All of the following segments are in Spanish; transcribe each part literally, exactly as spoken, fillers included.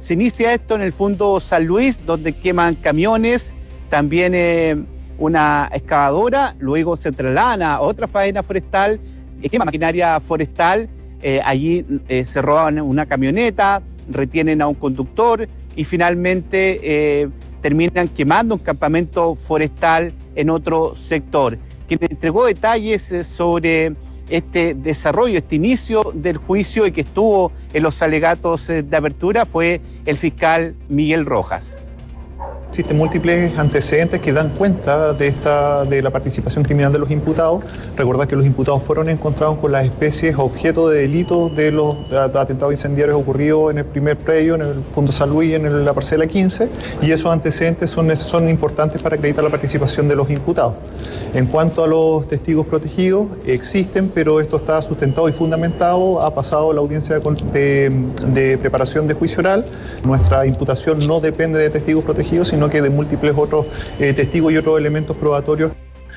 Se inicia esto en el Fundo San Luis, donde queman camiones, también eh, una excavadora, luego se trasladan a otra faena forestal, eh, quema maquinaria forestal, eh, allí eh, se roban una camioneta, retienen a un conductor y finalmente eh, terminan quemando un campamento forestal en otro sector. Quien entregó detalles eh, sobre este desarrollo, este inicio del juicio y que estuvo en los alegatos eh, de apertura fue el fiscal Miguel Rojas. Existen múltiples antecedentes que dan cuenta de, esta, de la participación criminal de los imputados. Recordar que los imputados fueron encontrados con las especies objeto de delitos de los atentados incendiarios ocurridos en el primer predio, en el Fundo San Luis, en la parcela quince, y esos antecedentes son, son importantes para acreditar la participación de los imputados. En cuanto a los testigos protegidos, existen, pero esto está sustentado y fundamentado. Ha pasado la audiencia de, de, de preparación de juicio oral. Nuestra imputación no depende de testigos protegidos, sino que de múltiples otros eh, testigos y otros elementos probatorios.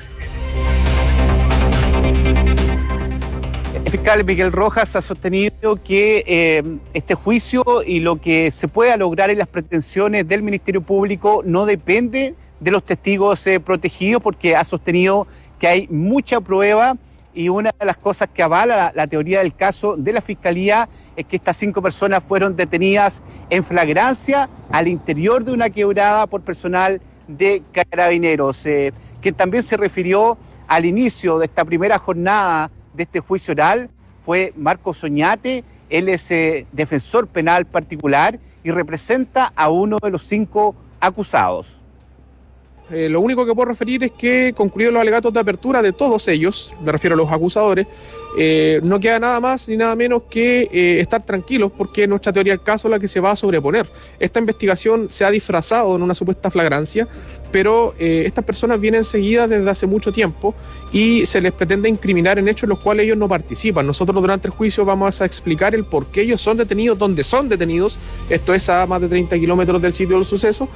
El fiscal Miguel Rojas ha sostenido que eh, este juicio y lo que se pueda lograr en las pretensiones del Ministerio Público no depende de los testigos eh, protegidos, porque ha sostenido que hay mucha prueba y una de las cosas que avala la, la teoría del caso de la Fiscalía es que estas cinco personas fueron detenidas en flagrancia al interior de una quebrada por personal de Carabineros, eh, quien también se refirió al inicio de esta primera jornada de este juicio oral fue Marcos Oñate. Él es eh, defensor penal particular y representa a uno de los cinco acusados. Eh, lo único que puedo referir es que, concluidos los alegatos de apertura de todos ellos, me refiero a los acusadores, eh, no queda nada más ni nada menos que eh, estar tranquilos, porque nuestra teoría del caso es la que se va a sobreponer. Esta investigación se ha disfrazado en una supuesta flagrancia, pero eh, estas personas vienen seguidas desde hace mucho tiempo y se les pretende incriminar en hechos en los cuales ellos no participan. Nosotros durante el juicio vamos a explicar el por qué ellos son detenidos, dónde son detenidos, esto es a más de treinta kilómetros del sitio del suceso.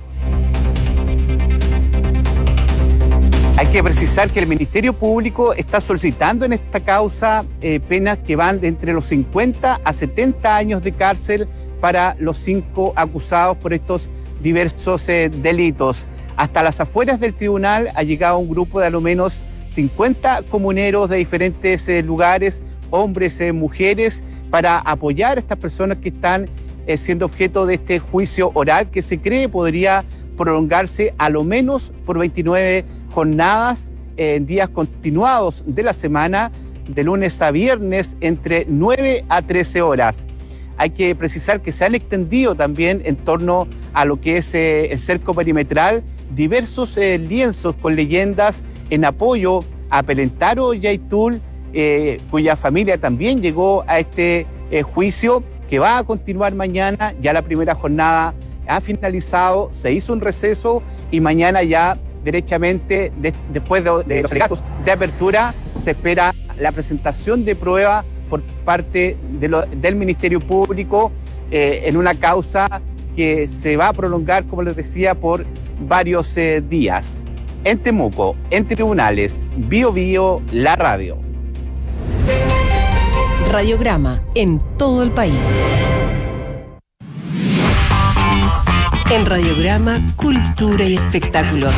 Hay que precisar que el Ministerio Público está solicitando en esta causa eh, penas que van de entre los cincuenta a setenta años de cárcel para los cinco acusados por estos diversos eh, delitos. Hasta las afueras del tribunal ha llegado un grupo de al menos cincuenta comuneros de diferentes eh, lugares, hombres, eh, mujeres, para apoyar a estas personas que están eh, siendo objeto de este juicio oral que se cree podría prolongarse a lo menos por veintinueve jornadas en días continuados de la semana, de lunes a viernes, entre nueve a trece horas. Hay que precisar que se han extendido también en torno a lo que es eh, el cerco perimetral diversos eh, lienzos con leyendas en apoyo a Pelentaro Yaitul, eh, cuya familia también llegó a este eh, juicio que va a continuar mañana. Ya la primera jornada ha finalizado, se hizo un receso y mañana ya derechamente, de, después de, de los alegatos de apertura, se espera la presentación de prueba por parte de lo, del Ministerio Público eh, en una causa que se va a prolongar, como les decía, por varios eh, días. En Temuco, en tribunales, Bio Bio, la radio. Radiograma en todo el país. En Radiograma, cultura y espectáculos.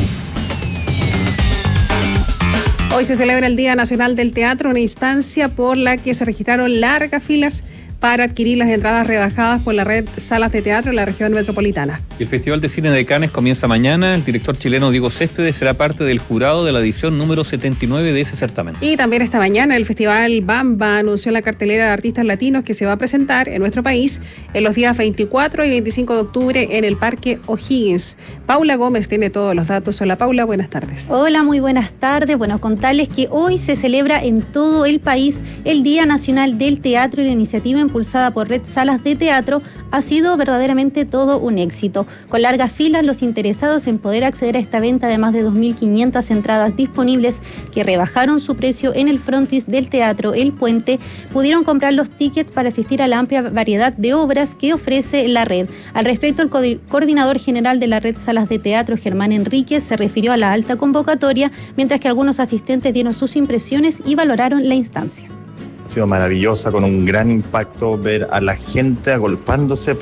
Hoy se celebra el Día Nacional del Teatro, una instancia por la que se registraron largas filas para adquirir las entradas rebajadas por la red Salas de Teatro en la región metropolitana. El Festival de Cine de Cannes comienza mañana. El director chileno Diego Céspedes será parte del jurado de la edición número setenta y nueve de ese certamen. Y también esta mañana el Festival Bamba anunció la cartelera de artistas latinos que se va a presentar en nuestro país en los días veinticuatro y veinticinco de octubre en el Parque O'Higgins. Paula Gómez tiene todos los datos. Hola Paula, buenas tardes. Hola, muy buenas tardes. Bueno, contarles que hoy se celebra en todo el país el Día Nacional del Teatro y la iniciativa impulsada por Red Salas de Teatro ha sido verdaderamente todo un éxito. Con largas filas, los interesados en poder acceder a esta venta de más de dos mil quinientas entradas disponibles que rebajaron su precio en el frontis del Teatro El Puente, pudieron comprar los tickets para asistir a la amplia variedad de obras que ofrece la red. Al respecto, el co- coordinador general de la Red Salas de Teatro, Germán Enríquez, se refirió a la alta convocatoria, mientras que algunos asistentes dieron sus impresiones y valoraron la instancia. Ha sido maravillosa, con un gran impacto ver a la gente agolpándose